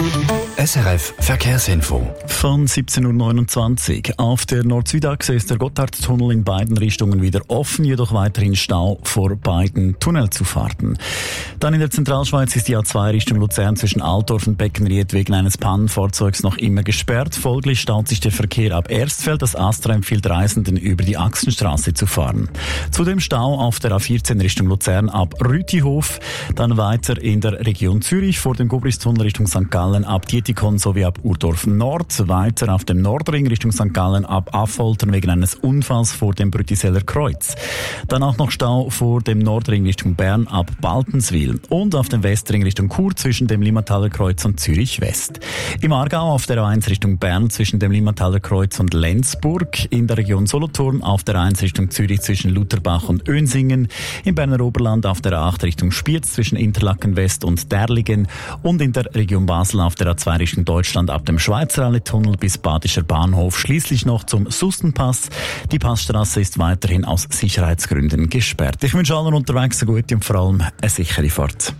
SRF Verkehrsinfo. Von 17.29 Uhr. Auf der Nord-Süd-Achse ist der Gotthardtunnel in beiden Richtungen wieder offen, jedoch weiterhin Stau vor beiden Tunnelzufahrten. Dann in der Zentralschweiz ist die A2 Richtung Luzern zwischen Altdorf und Beckenried wegen eines Pannenfahrzeugs noch immer gesperrt. Folglich staut sich der Verkehr ab Erstfeld. Das ASTRA empfiehlt Reisenden, über die Axenstraße zu fahren. Zudem Stau auf der A14 Richtung Luzern ab Rütihof. Dann weiter in der Region Zürich vor dem Gubristunnel Richtung St. Gallen ab Dietikon sowie ab Urdorf Nord. Weiter auf dem Nordring Richtung St. Gallen ab Affoltern wegen eines Unfalls vor dem Brütiseller Kreuz. Dann auch noch Stau vor dem Nordring Richtung Bern ab Baltenswil. Und auf dem Westring Richtung Chur zwischen dem Limmataler Kreuz und Zürich West. Im Aargau auf der A1 Richtung Bern zwischen dem Limmataler Kreuz und Lenzburg. In der Region Solothurn auf der A1 Richtung Zürich zwischen Lutherbach und Önsingen. Im Berner Oberland auf der A8 Richtung Spiez zwischen Interlaken West und Derlingen. Und in der Region Basel auf der A2 Richtung Deutschland ab dem Schweizerallee-Tunnel bis Badischer Bahnhof. Schließlich noch zum Sustenpass. Die Passstraße ist weiterhin aus Sicherheitsgründen gesperrt. Ich wünsche allen unterwegs eine gute und vor allem eine sichere Fahrt.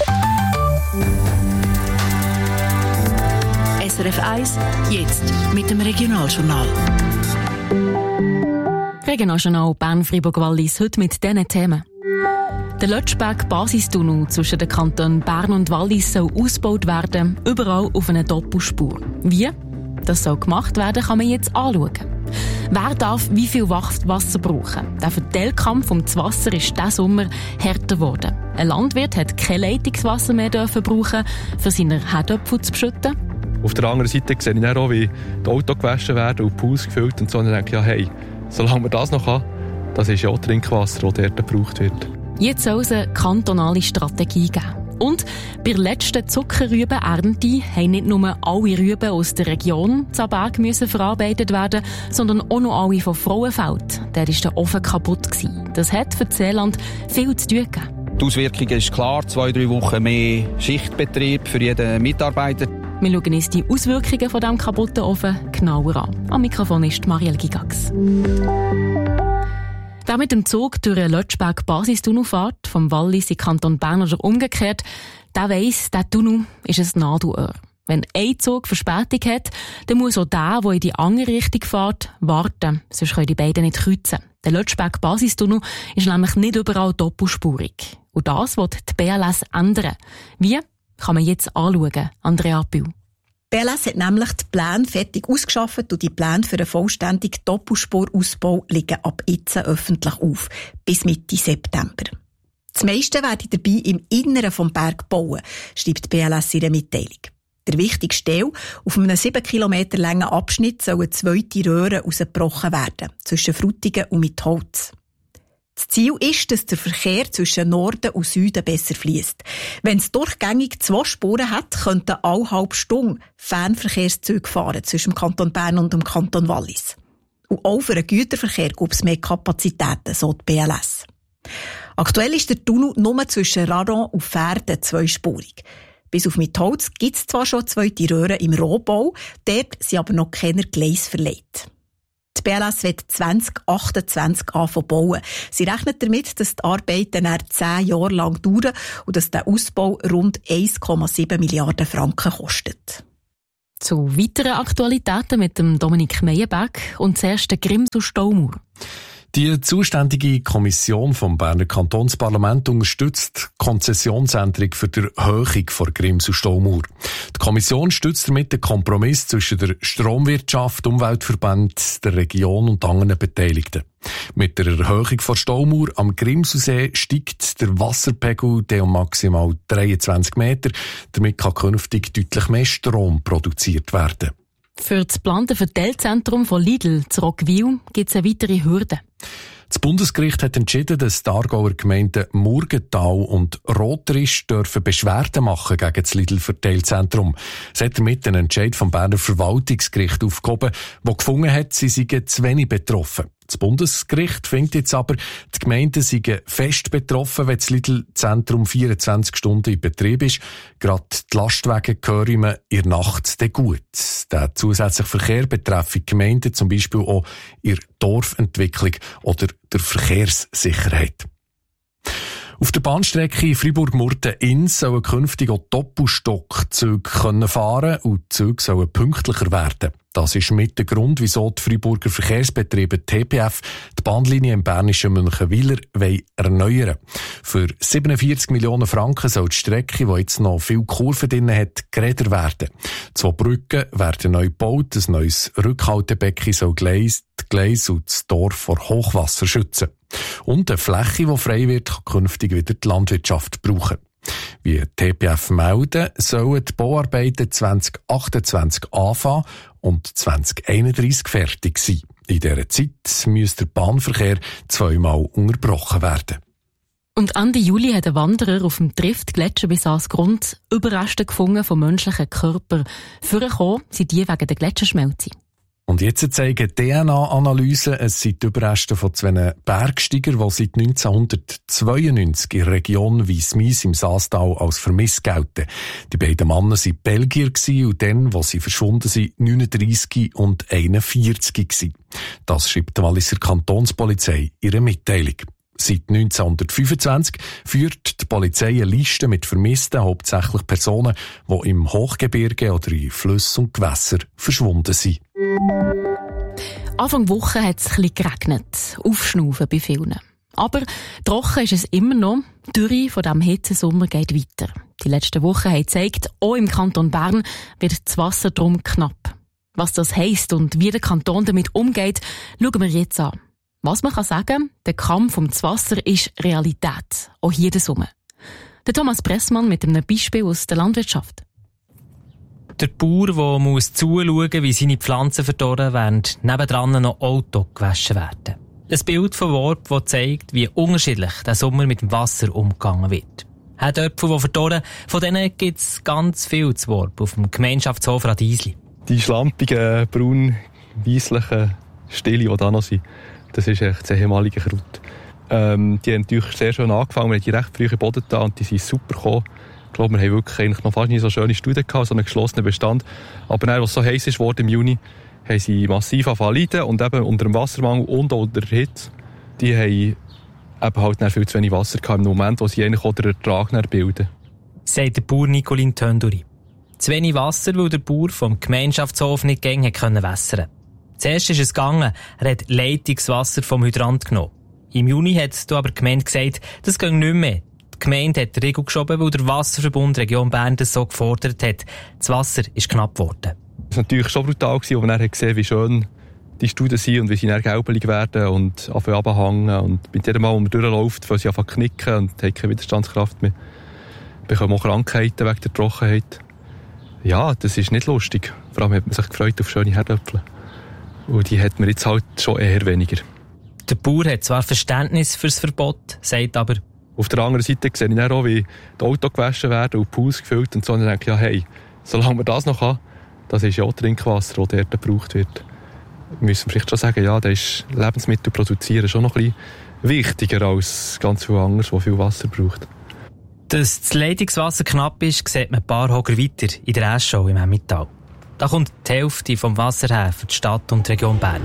SRF 1, jetzt mit dem Regionaljournal. Regionaljournal Bern-Fribourg-Wallis, heute mit diesen Themen. Der Lötschberg-Basistunnel zwischen den Kantonen Bern und Wallis soll ausgebaut werden, überall auf einer Doppelspur. Wie das soll gemacht werden, kann man jetzt anschauen. Wer darf wie viel Wasser brauchen? Der Verteilkampf um das Wasser ist diesen Sommer härter geworden. Ein Landwirt hat kein Leitungswasser mehr brauchen, für seine Herdöpfel zu beschütten. Auf der anderen Seite sehe ich dann auch, wie die Autos gewaschen werden und die Pools gefüllt und so. Und dann denke ich, ja, hey, solange man das noch haben, das ist ja auch Trinkwasser, das dort gebraucht wird. Jetzt soll es eine kantonale Strategie geben. Und bei der letzten Zuckerrübenernte haben nicht nur alle Rüben aus der Region zu Berg verarbeitet werden, sondern auch noch alle von Frauenfeld. Der war der Ofen kaputt gewesen. Das hat für das Seeland viel zu tun gegeben. Die Auswirkung ist klar, 2-3 Wochen mehr Schichtbetrieb für jeden Mitarbeiter. Wir schauen uns die Auswirkungen von diesem kaputten Ofen genauer an. Am Mikrofon ist Marielle Gigax. Wer mit dem Zug durch einen Lötschberg-Basistunnel fährt, vom Wallis in Kanton Bern oder umgekehrt, der weiss, der Tunnel ist ein Nadelöhr. Wenn ein Zug Verspätung hat, dann muss auch der in die andere Richtung fährt, warten, sonst können die beiden nicht kreuzen. Der Lötschberg-Basistunnel ist nämlich nicht überall doppelspurig. Und das will die BLS ändern. Wie? Kann man jetzt anschauen. Andrea Bühl. Die BLS hat nämlich die Pläne fertig ausgeschafft und die Pläne für einen vollständigen Doppelspurausbau liegen ab jetzt öffentlich auf, bis Mitte September. Das meiste werde dabei im Inneren des Bergs bauen, schreibt die BLS in ihrer Mitteilung. Der wichtigste Teil, auf einem 7 Kilometer langen Abschnitt sollen 2 Röhren rausgebrochen werden, zwischen Frutigen und Mitholz. Das Ziel ist, dass der Verkehr zwischen Norden und Süden besser fließt. Wenn es durchgängig 2 Spuren hat, könnten alle halbe Stunde Fernverkehrszüge fahren zwischen dem Kanton Bern und dem Kanton Wallis. Und auch für den Güterverkehr gibt es mehr Kapazitäten, so die BLS. Aktuell ist der Tunnel nur zwischen Raron und Verden 2-spurig. Bis auf Mitholz gibt es zwar schon 2 Röhren im Rohbau, dort sind aber noch keine Gleise verlegt. Die BLS wird 2028 anfangen bauen. Sie rechnet damit, dass die Arbeiten 10 Jahre lang dauern und dass der Ausbau rund 1,7 Milliarden Franken kostet. Zu weiteren Aktualitäten mit dem Dominik Meyerberg und zuerst der Grimsel-Staumauer. Die zuständige Kommission vom Berner Kantonsparlament unterstützt die Konzessionsänderung für die Erhöhung der Grimsel-Staumauer. Die Kommission stützt damit den Kompromiss zwischen der Stromwirtschaft, Umweltverband, der Region und anderen Beteiligten. Mit der Erhöhung der Staumauer am Grimselsee steigt der Wasserpegel um maximal 23 Meter. Damit kann künftig deutlich mehr Strom produziert werden. Für das geplante Verteilzentrum von Lidl zu Roggwil gibt es eine weitere Hürde. Das Bundesgericht hat entschieden, dass die Aargauer Gemeinden Murgenthal und Rotrisch dürfen Beschwerden machen gegen das Lidl-Verteilzentrum. Es hat damit einen Entscheid vom Berner Verwaltungsgericht aufgehoben, der gefunden hat, sie seien zu wenig betroffen. Das Bundesgericht findet jetzt aber, die Gemeinden seien fest betroffen, wenn das Lidl-Zentrum 24 Stunden in Betrieb ist. Gerade die Lastwagen gehören ihm in der Nacht dann gut. Der zusätzliche Verkehr betreffe die Gemeinden zum Beispiel auch ihre Dorfentwicklung oder der Verkehrssicherheit. Auf der Bahnstrecke Fribourg-Murten-Ins sollen künftig auch Doppelstockzüge fahren und die Züge sollen pünktlicher werden. Das ist mit der Grund, wieso die Freiburger Verkehrsbetriebe TPF die Bahnlinie im bernischen Münchenwiler erneuern wollen. Für 47 Millionen Franken soll die Strecke, die jetzt noch viele Kurven drin hat, geräder werden. 2 Brücken werden neu gebaut, ein neues Rückhaltebecken soll die Gleise und das Dorf vor Hochwasser schützen. Und eine Fläche, die frei wird, kann künftig wieder die Landwirtschaft brauchen. Wie TPF melden, sollen die Bauarbeiten 2028 anfangen und 2031 fertig sein. In dieser Zeit müsste der Bahnverkehr 2-mal unterbrochen werden. Und Ende Juli hat ein Wanderer auf dem Trift-Gletscher bis ans Grund Überreste gefunden von menschlichen Körpern. Vorgekommen sind die wegen der Gletscherschmelze. Und jetzt zeigen DNA-Analysen, es sind die Überreste von 2 Bergsteigern, die seit 1992 in der Region Wiesmies im Saastal als vermisst gelten. Die beiden Männer waren Belgier und dann, wo sie verschwunden sind, 39 und 41 gewesen. Das schreibt die Walliser Kantonspolizei in ihrer Mitteilung. Seit 1925 führt die Polizei eine Liste mit Vermissten, hauptsächlich Personen, die im Hochgebirge oder in Flüssen und Gewässern verschwunden sind. Anfang Woche hat es ein bisschen geregnet. Aufschnaufen bei vielen. Aber trocken ist es immer noch. Die Dürre von diesem Hitzesommer geht weiter. Die letzten Wochen haben gezeigt, auch im Kanton Bern wird das Wasser drum knapp. Was das heisst und wie der Kanton damit umgeht, schauen wir jetzt an. Was man kann sagen, der Kampf ums Wasser ist Realität, auch hier der Sommer. Der Thomas Pressmann mit einem Beispiel aus der Landwirtschaft. Der Bauer, der zuschauen muss, wie seine Pflanzen verdorren, während nebendran noch Auto gewaschen werden. Ein Bild von Worp, das zeigt, wie unterschiedlich der Sommer mit dem Wasser umgegangen wird. Herdöpfel, die verdorren, von denen gibt es ganz viel zu Worp auf dem Gemeinschaftshof Radiesli. Die schlampigen, braun-weisslichen Stille, die da noch sind, das ist echt das ehemalige Kraut. Die haben natürlich sehr schön angefangen, wir haben die recht früh im Boden da und die sind super gekommen. Ich glaube, wir haben wirklich eigentlich noch fast nie so schöne Studien gehabt, so einen geschlossenen Bestand. Aber dann, als es so heiß ist worden im Juni, haben sie massiv angefangen zu leiden und eben unter dem Wassermangel und unter der Hitze, die haben eben halt nicht viel zu wenig Wasser gehabt im Moment, wo sie eigentlich auch den Ertrag bilden. Sagt der Bauer Nicolin Tönduri. Zu wenig Wasser, weil der Bauer vom Gemeinschaftshof nicht gängig wässern konnte. Zuerst ist es gegangen, er hat Leitungswasser vom Hydrant genommen. Im Juni hat aber die Gemeinde gesagt, das ging nicht mehr. Die Gemeinde hat den Riegel geschoben, weil der Wasserverbund Region Bern das so gefordert hat. Das Wasser ist knapp geworden. Das war natürlich schon brutal, als man dann gesehen hat, wie schön die Studien sind und wie sie dann gelbelig werden und anfangen runterhängen. Und bei jedem Mal, wo man durchläuft, fangen sie an zu knicken und haben keine Widerstandskraft mehr. Bekommen auch Krankheiten wegen der Trockenheit. Ja, das ist nicht lustig. Vor allem hat man sich gefreut auf schöne Herdöpfel. Und die hat man jetzt halt schon eher weniger. Der Bauer hat zwar Verständnis für das Verbot, sagt aber... Auf der anderen Seite sehe ich dann auch, wie die Autos gewaschen werden und die Pools gefüllt und so. Und dann denke ich, ja, hey, solange wir das noch haben, das ist ja auch Trinkwasser, das dort gebraucht wird. Müssen wir vielleicht schon sagen, ja, da ist Lebensmittel produzieren schon noch ein bisschen wichtiger als ganz viel anderes, das viel Wasser braucht. Dass das Leitungswasser knapp ist, sieht man ein paar Hoger weiter in der Eschau im Emmental. Da kommt die Hälfte vom Wasser her für die Stadt und die Region Bern.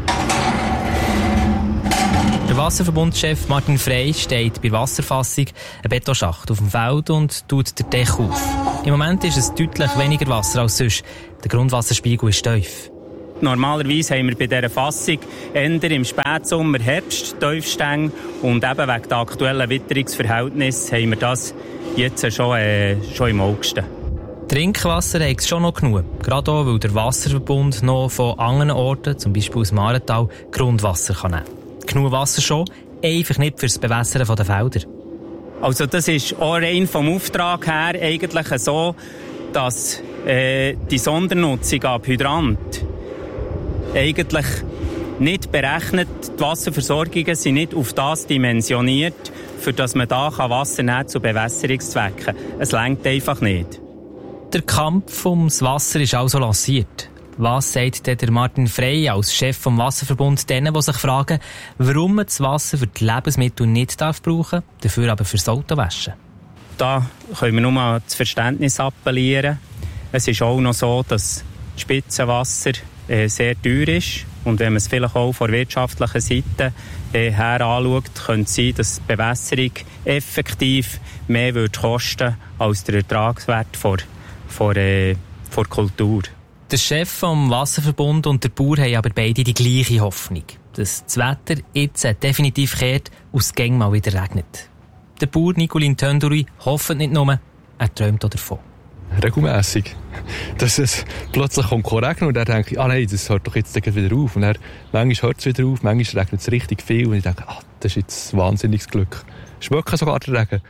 Der Wasserverbundschef Martin Frey steht bei der Wasserfassung einen Betonschacht auf dem Feld und tut den Deckel auf. Im Moment ist es deutlich weniger Wasser als sonst. Der Grundwasserspiegel ist tief. Normalerweise haben wir bei dieser Fassung eher im Spätsommer Herbst Tiefstände und eben wegen der aktuellen Witterungsverhältnisse haben wir das jetzt schon im August. Trinkwasser hat es schon noch genug. Gerade auch, weil der Wasserverbund noch von anderen Orten, zum Beispiel aus Marental, Grundwasser kann nehmen. Genug Wasser schon, einfach nicht fürs Bewässern der Felder. Also das ist auch rein vom Auftrag her eigentlich so, dass die Sondernutzung ab Hydrant eigentlich nicht berechnet, die Wasserversorgungen sind nicht auf das dimensioniert, für dass man da Wasser nehmen zu Bewässerungszwecken. Es reicht einfach nicht. Der Kampf ums Wasser ist also lanciert. Was sagt denn der Martin Frey als Chef vom Wasserverbund denen, die sich fragen, warum man das Wasser für die Lebensmittel nicht brauchen darf, dafür aber fürs Autowaschen? Da können wir nur an das Verständnis appellieren. Es ist auch noch so, dass das Spitzenwasser sehr teuer ist. Und wenn man es vielleicht auch von der wirtschaftlichen Seite her anschaut, könnte es sein, dass die Bewässerung effektiv mehr kosten würde als der Ertragswert von Kultur. Der Chef vom Wasserverbund und der Bauer haben aber beide die gleiche Hoffnung, dass das Wetter jetzt definitiv kehrt und es gäng mal wieder regnet. Der Bauer Nicolin Tönduri hofft nicht nur, er träumt auch davon. Regelmässig. Dass es plötzlich regnet und dann denke ich, nein, das hört doch jetzt wieder auf. Und dann, manchmal hört es wieder auf, manchmal regnet es richtig viel und ich denke, das ist jetzt wahnsinniges Glück. Schmeckt sogar der Regen.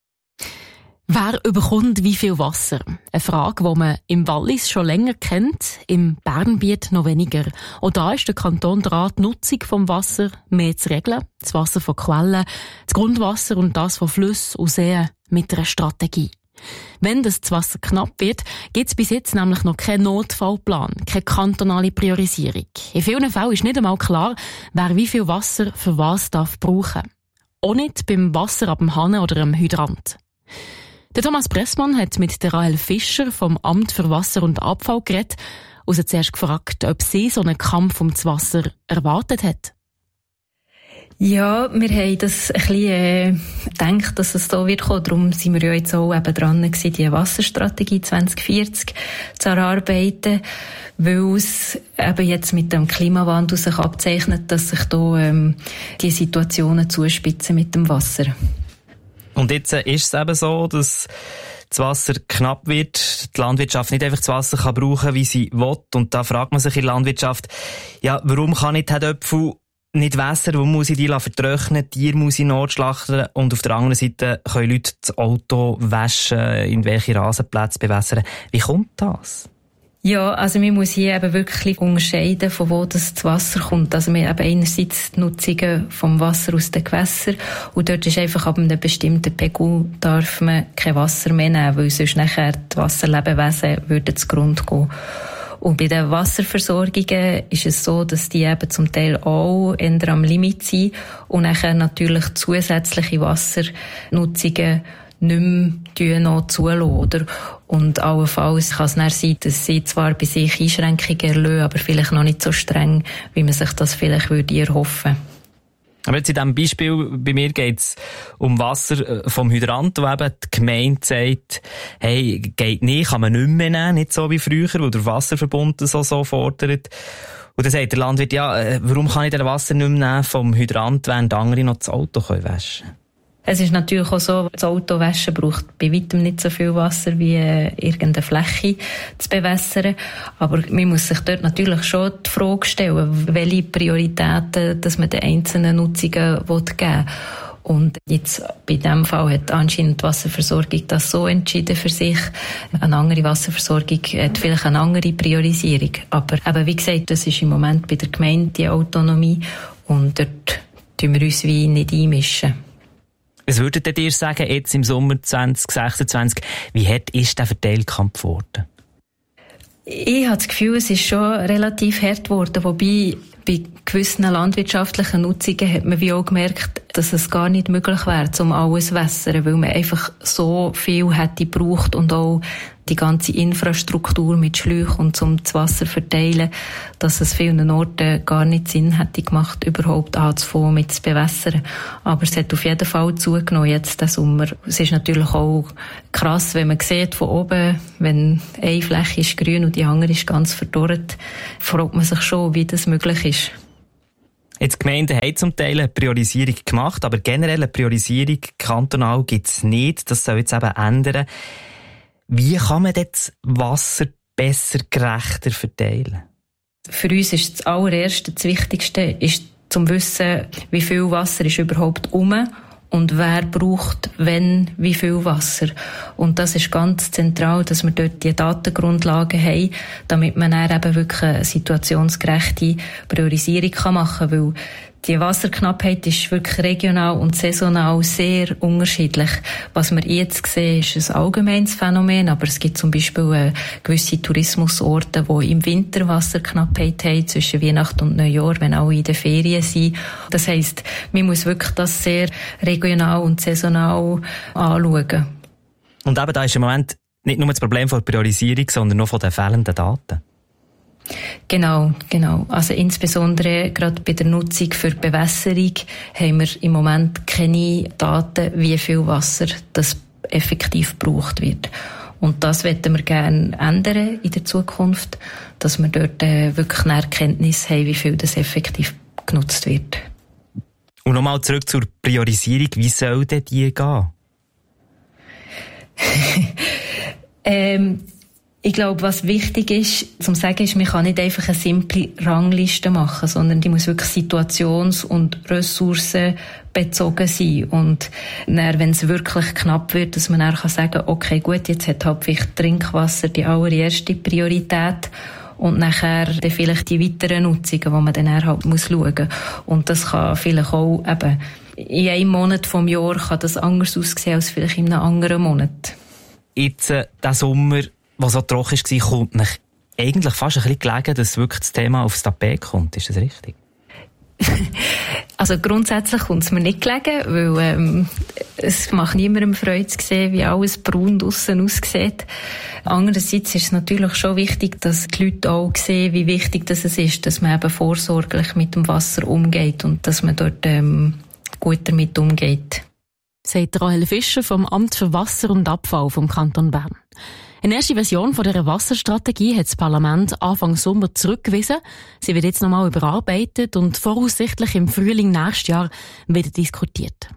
Wer überkommt wie viel Wasser? Eine Frage, die man im Wallis schon länger kennt, im Bernbiet noch weniger. Und da ist der Kanton dran, die Nutzung vom Wasser mehr zu regeln. Das Wasser von Quellen, das Grundwasser und das von Flüssen und Seen mit einer Strategie. Wenn das Wasser knapp wird, gibt es bis jetzt nämlich noch keinen Notfallplan, keine kantonale Priorisierung. In vielen Fällen ist nicht einmal klar, wer wie viel Wasser für was darf brauchen. Auch nicht beim Wasser ab dem Hahn oder am Hydrant. Der Thomas Pressmann hat mit der Rahel Fischer vom Amt für Wasser und Abfall geredet und sie zuerst gefragt, ob sie so einen Kampf ums Wasser erwartet hat. Ja, wir haben das ein bisschen gedacht, dass es so wird kommen. Darum sind wir ja jetzt auch eben dran gewesen, die Wasserstrategie 2040 zu erarbeiten, weil es eben jetzt mit dem Klimawandel sich abzeichnet, dass sich da die Situationen zuspitzen mit dem Wasser. Und jetzt ist es eben so, dass das Wasser knapp wird, die Landwirtschaft nicht einfach das Wasser kann brauchen, wie sie will. Und da fragt man sich in der Landwirtschaft, ja, warum kann nicht der Äpfel nicht wässern, wo muss ich die vertrocknen, Tiere muss ich notschlachten und auf der anderen Seite können Leute das Auto waschen, in welche Rasenplätze bewässern. Wie kommt das? Ja, also man muss hier eben wirklich unterscheiden, von wo das Wasser kommt. Also wir haben einerseits die Nutzungen vom Wasser aus den Gewässern und dort ist einfach ab einem bestimmten Pegel darf man kein Wasser mehr nehmen, weil sonst nachher die Wasserlebewesen würden zugrunde gehen. Und bei den Wasserversorgungen ist es so, dass die eben zum Teil auch eher am Limit sind und nachher natürlich zusätzliche Wassernutzungen nicht mehr noch zulassen, oder? Und allenfalls kann es dann sein, dass sie zwar bei sich Einschränkungen erlassen, aber vielleicht noch nicht so streng, wie man sich das vielleicht erhoffen würde. Aber jetzt in diesem Beispiel, bei mir geht es um Wasser vom Hydrant, wo eben die Gemeinde sagt, hey, geht nicht, kann man nicht mehr nehmen, nicht so wie früher, wo der Wasserverbund das so fordert. Und dann sagt der Landwirt, ja, warum kann ich das Wasser nicht mehr nehmen vom Hydrant, während andere noch das Auto waschen können? Es ist natürlich auch so, das Autowaschen braucht bei weitem nicht so viel Wasser wie irgendeine Fläche zu bewässern. Aber man muss sich dort natürlich schon die Frage stellen, welche Prioritäten dass man den einzelnen Nutzungen geben will. Und jetzt bei diesem Fall hat anscheinend die Wasserversorgung das so entschieden für sich. Eine andere Wasserversorgung hat vielleicht eine andere Priorisierung. Aber eben, wie gesagt, das ist im Moment bei der Gemeinde die Autonomie und dort tun wir uns wie nicht einmischen. Was würdet ihr sagen, jetzt im Sommer 2026, wie hart ist der Verteilkampf geworden? Ich habe das Gefühl, es ist schon relativ hart geworden, wobei bei gewissen landwirtschaftlichen Nutzungen hat man wie auch gemerkt, dass es gar nicht möglich wäre, um alles zu wässern, weil man einfach so viel hätte gebraucht und auch die ganze Infrastruktur mit Schläuchen und zum das Wasser verteilen, dass es vielen Orten gar nicht Sinn hätte gemacht, überhaupt anzufangen mit zu bewässern. Aber es hat auf jeden Fall zugenommen jetzt den Sommer. Es ist natürlich auch krass, wenn man sieht von oben, wenn eine Fläche ist grün und die andere ist ganz verdorrt, fragt man sich schon, wie das möglich ist. Jetzt, die Gemeinden haben zum Teil eine Priorisierung gemacht, aber generell eine Priorisierung kantonal gibt es nicht. Das soll jetzt eben ändern. Wie kann man das Wasser besser, gerechter verteilen? Für uns ist das allererste, das Wichtigste, ist zum Wissen, wie viel Wasser ist überhaupt und wer braucht wenn wie viel Wasser. Und das ist ganz zentral, dass wir dort die Datengrundlagen haben, damit man dann eben wirklich eine situationsgerechte Priorisierung machen kann, weil die Wasserknappheit ist wirklich regional und saisonal sehr unterschiedlich. Was wir jetzt sehen, ist ein allgemeines Phänomen, aber es gibt zum Beispiel gewisse Tourismusorte, die im Winter Wasserknappheit haben, zwischen Weihnachten und Neujahr, wenn alle in den Ferien sind. Das heisst, man muss wirklich das sehr regional und saisonal anschauen. Und eben da ist im Moment nicht nur das Problem von der Priorisierung, sondern auch von den fehlenden Daten. Genau. Also insbesondere gerade bei der Nutzung für Bewässerung haben wir im Moment keine Daten, wie viel Wasser das effektiv gebraucht wird. Und das möchten wir gerne ändern in der Zukunft, dass wir dort wirklich eine Erkenntnis haben, wie viel das effektiv genutzt wird. Und nochmal zurück zur Priorisierung. Wie soll denn die gehen? Ich glaube, was wichtig ist, zum sagen ist, man kann nicht einfach eine simple Rangliste machen, sondern die muss wirklich situations- und ressourcenbezogen sein. Und dann, wenn es wirklich knapp wird, dass man dann sagen kann, okay, gut, jetzt hat halt vielleicht Trinkwasser die allererste Priorität und nachher dann vielleicht die weiteren Nutzungen, die man dann halt schauen muss. Und das kann vielleicht auch eben in einem Monat vom Jahr kann das anders aussehen als vielleicht in einem anderen Monat. Jetzt, der Sommer, was so trocken war, kommt nicht eigentlich fast ein bisschen gelegen, dass wirklich das Thema aufs Tapet kommt. Ist das richtig? Also grundsätzlich kommt es mir nicht gelegen, weil es macht niemandem Freude zu sehen, wie alles braun draussen aussieht. Andererseits ist es natürlich schon wichtig, dass die Leute auch sehen, wie wichtig das ist, dass man eben vorsorglich mit dem Wasser umgeht und dass man dort gut damit umgeht. Sagt Rahel Fischer vom Amt für Wasser und Abfall vom Kanton Bern. Eine erste Version von dieser Wasserstrategie hat das Parlament Anfang Sommer zurückgewiesen. Sie wird jetzt nochmal überarbeitet und voraussichtlich im Frühling nächstes Jahr wieder diskutiert.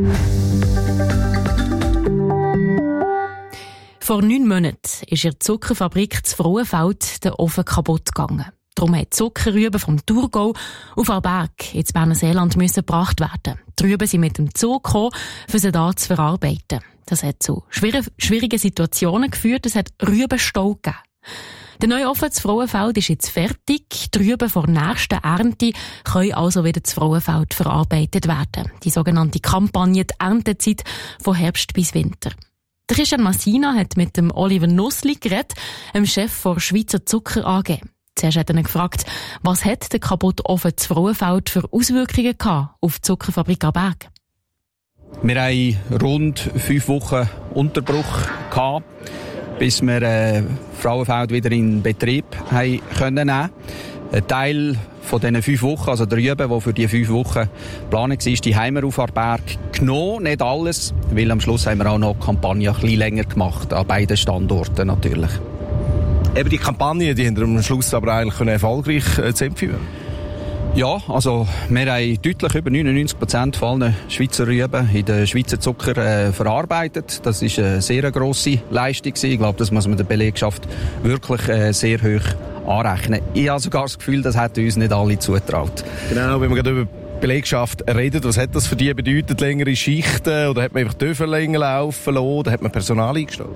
Vor 9 Monaten ist in der Zuckerfabrik zu Frauenfeld der Ofen kaputt gegangen. Darum mussten Zuckerrüben vom Thurgau auf Aarberg ins Berner Seeland gebracht werden. Die Rüben sind mit dem Zug gekommen, um sie hier zu verarbeiten. Das hat zu schwierigen Situationen geführt. Es hat Rübenstau gegeben. Der neue Ofen zu Frauenfeld ist jetzt fertig. Die Rüben vor der nächsten Ernte können also wieder zu Frauenfeld verarbeitet werden. Die sogenannte Kampagne die Erntezeit von Herbst bis Winter. Der Christian Massina hat mit dem Oliver Nussli geredet, dem Chef der Schweizer Zucker AG. Zuerst hat er ihn gefragt, was hat der kaputte Ofen zu Frauenfeld für Auswirkungen gehabt auf die Zuckerfabrik Aarberg? Wir hatten rund 5 Wochen Unterbruch gehabt, bis wir Frauenfeld wieder in Betrieb haben können nehmen. Ein Teil von diesen 5 Wochen, also der Rüben, die für diese 5 Wochen geplant war, die haben wir auf Aarberg genommen. Nicht alles, weil am Schluss haben wir auch noch die Kampagne ein bisschen länger gemacht, an beiden Standorten natürlich. Eben die Kampagne, die haben am Schluss aber eigentlich erfolgreich zu empfehlen. Ja, also wir haben deutlich über 99% von allen Schweizer Rüben in den Schweizer Zucker verarbeitet. Das ist eine sehr grosse Leistung gewesen. Ich glaube, das muss man der Belegschaft wirklich sehr hoch anrechnen. Ich habe sogar das Gefühl, das hätten uns nicht alle zugetraut. Genau, wenn wir gerade über Belegschaft redet, was hat das für die bedeutet? Längere Schichten oder hat man einfach Töpfe länger laufen lassen oder hat man Personal eingestellt?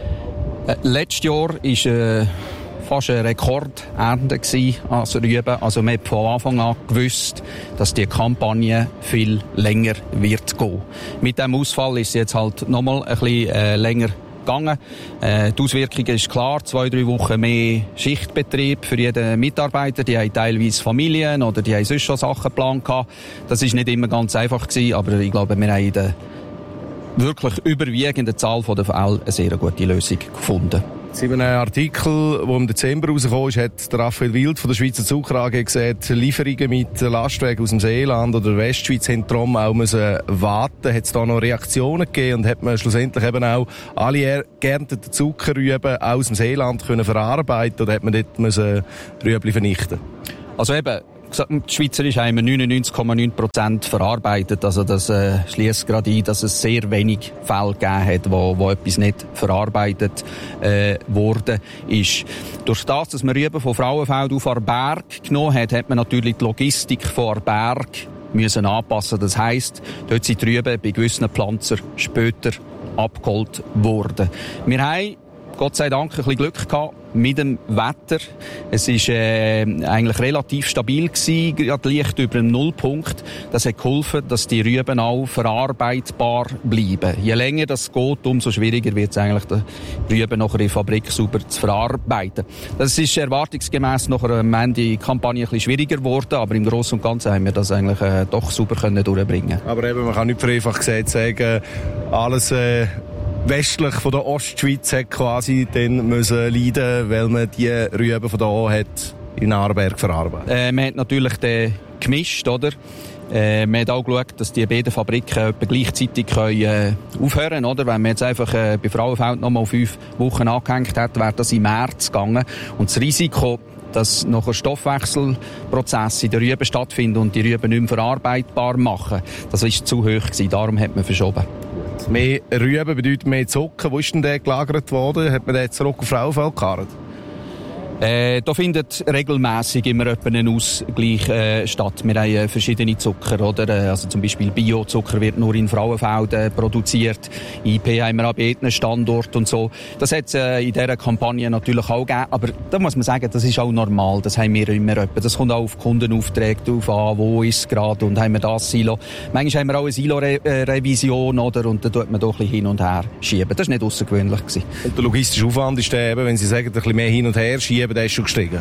Letztes Jahr war fast eine Rekordernte als Rüben. Also man hat von Anfang an gewusst, dass die Kampagne viel länger wird gehen. Mit diesem Ausfall ist es jetzt halt nochmal ein bisschen länger gegangen. Die Auswirkung ist klar, 2-3 Wochen mehr Schichtbetrieb für jeden Mitarbeiter. Die haben teilweise Familien oder die haben sonst schon Sachen geplant gehabt. Das ist nicht immer ganz einfach gewesen, aber ich glaube, wir haben in der wirklich überwiegenden Zahl der Fälle eine sehr gute Lösung gefunden. In einem Artikel, der im Dezember rausgekommen ist, hat Raphael Wild von der Schweizer Zucker AG gesagt, Lieferungen mit Lastwagen aus dem Seeland oder der Westschweiz haben darum auch müssen warten. Hat es da noch Reaktionen gegeben und hat man schlussendlich eben auch alle geernteten Zuckerrüben aus dem Seeland können verarbeiten oder hat man dort müssen Rüebli vernichten? Also eben, schweizerisch haben wir 99,9% verarbeitet. Also das schliesst gerade ein, dass es sehr wenig Fälle gegeben hat, wo etwas nicht verarbeitet worden ist. Durch das, dass man Rüben von Frauenfeld auf Aarberg genommen hat, hat man natürlich die Logistik von Aarberg müssen anpassen. Das heisst, dort sind die Rüben bei gewissen Pflanzern später abgeholt worden. Wir haben Gott sei Dank ein bisschen Glück gehabt mit dem Wetter. Es ist eigentlich relativ stabil gewesen, gerade leicht über dem Nullpunkt. Das hat geholfen, dass die Rüben auch verarbeitbar bleiben. Je länger das geht, umso schwieriger wird es eigentlich, die Rüben nachher in der Fabrik sauber zu verarbeiten. Das ist erwartungsgemäß nachher am Ende die Kampagne ein bisschen schwieriger geworden, aber im Großen und Ganzen haben wir das eigentlich doch sauber können durchbringen. Aber eben, man kann nicht vereinfacht gesagt sagen, alles westlich von der Ostschweiz hat quasi dann müssen leiden, weil man die Rüben von da hat in Aarberg verarbeitet? Man hat natürlich den gemischt, oder? Man hat auch geschaut, dass die beiden Fabriken etwa gleichzeitig aufhören können, oder? Wenn man jetzt einfach bei Frauenfeld noch mal 5 Wochen angehängt hat, wäre das im März gegangen. Und das Risiko, dass noch ein Stoffwechselprozess in den Rüben stattfindet und die Rüben nicht mehr verarbeitbar machen, das war zu hoch gewesen. Darum hat man verschoben. Mehr Rüben bedeutet mehr Zucker. Wo ist denn der gelagert worden? Hat man den zurück auf Frauenfeld gekarrt? Da findet regelmäßig immer einen Ausgleich statt. Wir haben verschiedene Zucker, oder? Also zum Beispiel Biozucker wird nur in Frauenfeld produziert. IP haben wir an jedem Standort und so. Das hat es in dieser Kampagne natürlich auch gegeben. Aber da muss man sagen, das ist auch normal. Das haben wir immer etwa. Das kommt auch auf Kundenaufträge drauf an, wo ist es gerade und haben wir das Silo. Manchmal haben wir auch eine Silo-Revision, oder? Und da tut man doch ein bisschen hin und her schieben. Das war nicht außergewöhnlich gewesen. Und der logistische Aufwand ist der eben, wenn Sie sagen, ein bisschen mehr hin und her schieben, der ist schon gestiegen?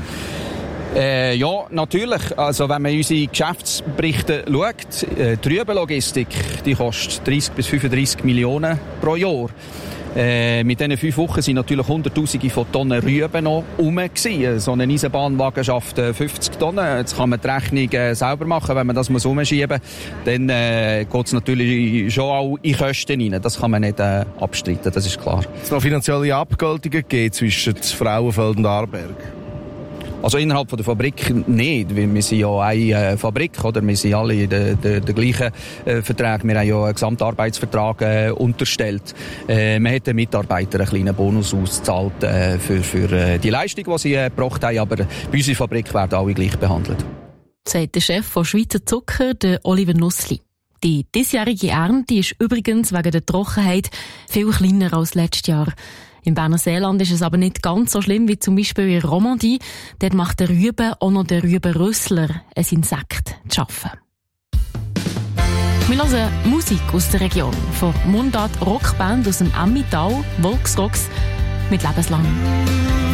Ja, natürlich. Also wenn man unsere Geschäftsberichte schaut, die Rübenlogistik, die kostet 30 bis 35 Millionen pro Jahr. Mit diesen 5 Wochen sind natürlich Hunderttausende von Tonnen Rüben noch rum gewesen. So eine Eisenbahnwagen schafft 50 Tonnen. Jetzt kann man die Rechnung selber machen, wenn man das umschieben muss. Dann geht es natürlich schon auch in Kosten rein. Das kann man nicht abstreiten, das ist klar. Es noch finanzielle Abgeltungen gegeben zwischen Frauenfeld und Aarberg? Also innerhalb von der Fabrik nicht, weil wir sind ja eine Fabrik, oder? Wir sind alle in den gleichen Verträgen. Wir haben ja einen Gesamtarbeitsvertrag unterstellt. Man hat den Mitarbeitern einen kleinen Bonus ausgezahlt für die Leistung, die sie gebracht haben, aber bei unserer Fabrik werden alle gleich behandelt. Sagt der Chef von Schweizer Zucker, der Oliver Nussli. Die diesjährige Ernte ist übrigens wegen der Trockenheit viel kleiner als letztes Jahr. Im Berner Seeland ist es aber nicht ganz so schlimm wie zum Beispiel in Romandie. Dort macht der Rüben auch noch der Rübenrüssler, ein Insekt, zu arbeiten. Wir hören Musik aus der Region. Von Mundart Rockband aus dem Emmental, Volksrocks, mit Lebenslang.